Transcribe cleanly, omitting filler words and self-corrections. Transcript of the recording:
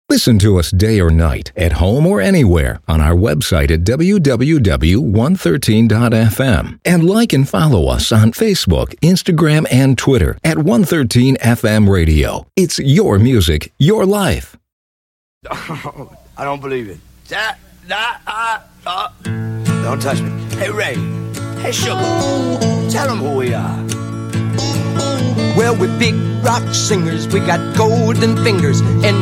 Listen to us day or night, at home or anywhere, on our website at www.113.fm. And like and follow us on Facebook, Instagram, and Twitter at 113FM Radio. It's your music, your life. I don't believe it. Don't touch me. Hey, Ray. Hey, Sugar. Tell them who we are. Well, we're big rock singers. We got golden fingers and